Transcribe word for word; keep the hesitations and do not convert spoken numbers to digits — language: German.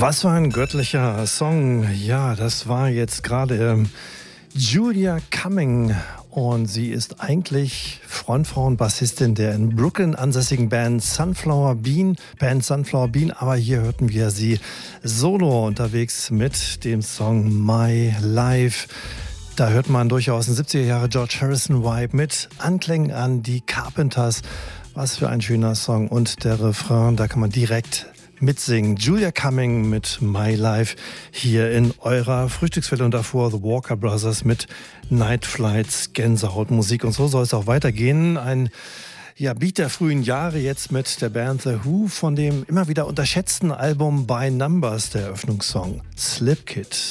Was für ein göttlicher Song. Ja, das war jetzt gerade ähm, Julia Cumming. Und sie ist eigentlich Frontfrau und Bassistin der in Brooklyn ansässigen Band Sunflower Bean. Band Sunflower Bean, aber hier hörten wir sie solo unterwegs mit dem Song My Life. Da hört man durchaus ein siebziger Jahre George Harrison Vibe mit Anklängen an die Carpenters. Was für ein schöner Song. Und der Refrain, da kann man direkt mitsingen. Julia Cumming mit My Life hier in eurer Frühstückswelle und davor The Walker Brothers mit Night Flights, Gänsehautmusik. Und so soll es auch weitergehen. Ein ja, Beat der frühen Jahre jetzt mit der Band The Who von dem immer wieder unterschätzten Album By Numbers, der Eröffnungssong Slip Kid.